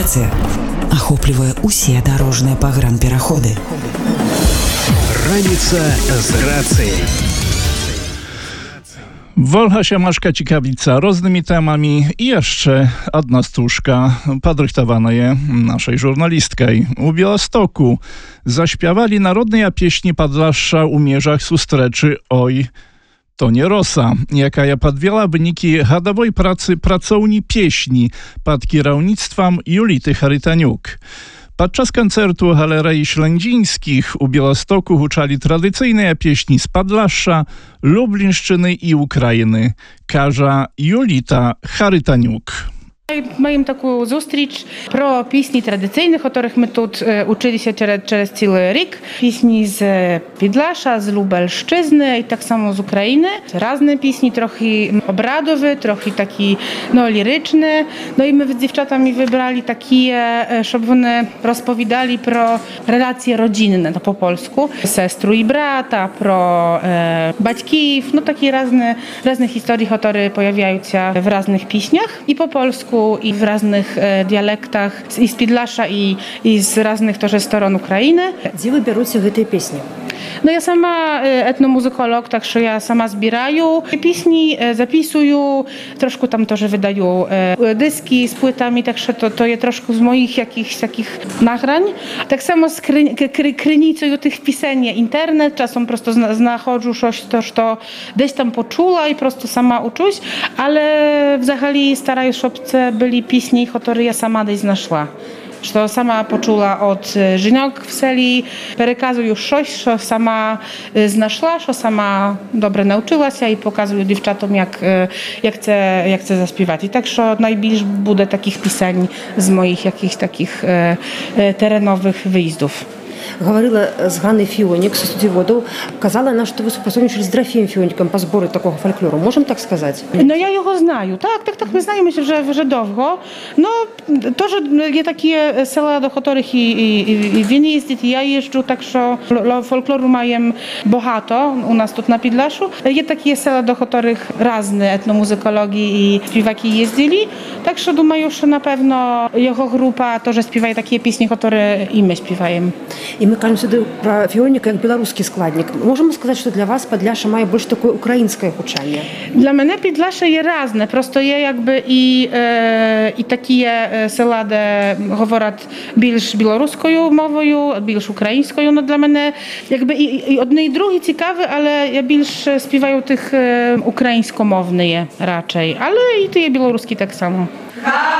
інспекцыя. Ахоплівае усе дарожныя пагранпераходы. Раніца з рацыяй. Wolcha Siemaszka Cikawica różnymi temami i jeszcze jedna stróżka podrychtowana je naszej żurnalistkai. U Białostoku zaśpiewali narodne pieśni Podlasza u mierzach sustreczy Oj, to nie rosa, jaka ja podwiela wyniki hadowej pracy pracowni pieśni pod kierownictwem Julity Charytaniuk. Podczas koncertu Galerei Ślędzińskich u Białostoku huczali tradycyjne pieśni z Podlasza, Lublińszczyny i Ukrainy. Кажа Julita Charytaniuk. Маємо таку зустріч про пісні традиційних, яких ми тут училися через цілий рік. Пісні з Підлаша, з Lubelszczyzny і так само з України. Різні пісні, трохи обрадові, трохи такі ліричні. І ми з дівчатами вибрали такі, щоб вони розповідали про relacje rodzinne po polsku. Sestru i brata, pro батьків, takie różne historie, które pojawiają się w różnych pieśniach i po polsku, i w różnych dialektach i z Підlasza i z różnych też stron Ukrainy. Gdzie wy bierzecie te pieśni? No ja sama etnomuzykolog, także ja sama zbieraję pieśni, zapisuję, troszkę tam też wydaję dyski z płytami, także to jest troszkę z moich jakichś takich nagrań. Tak samo krynicuję tych pisań internet, czasem prosto znachodzę coś, to gdzieś tam poczuła i prosto sama uczuć, ale w zasadzie staraję się, żeby byli pieśni, które ja sama gdzieś znalazła. Що сама почула від жінок в селі, переказую щось, що сама знайшла, що сама добре навчилася і показую дівчатам, як це заспівати. Так що найбільше буде таких пісень з моїх якихось таких терenowych виїздів. Говорила з Ганной Фіонік, з студіоводом, казала нам, що ви співпрацювали з Дорофієм Фіоніком по збору такого фольклору. Можемо так сказати? No ja його знаю. Так, ми знаємо się вже довго. No, теж є такі села, до яких і він їздить, і я їжджу, так що фольклору маємо багато у нас тут на Підлашу. Є такі села, до яких різні етномузикологи і співаки їздили, так що думаю, що напевно його група теж співає такі пісні, які і ми співаємо. І ми кажемо сюди про Фіоніка як білоруський складник. Можемо сказати, що для вас Підляша має більш таке українське гучання? Для мене Підляша є різне. Просто є якби і такі села, де говорять більш білоруською мовою, більш українською. Но для мене якби і одне, і друге цікаве, але я більш співаю тих українськомовні raczej. Але і ті білоруські так само.